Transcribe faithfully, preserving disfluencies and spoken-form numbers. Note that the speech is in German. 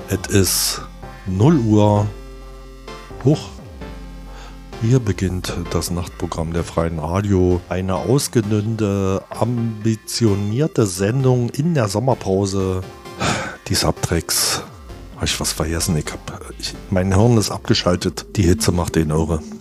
Es ist null Uhr. Hoch. Hier beginnt das Nachtprogramm der Freien Radio. Eine ausgedünnte, ambitionierte Sendung in der Sommerpause. Die Subtracks. Habe ich was vergessen? Ich hab, ich, mein Hirn ist abgeschaltet. Die Hitze macht den irre.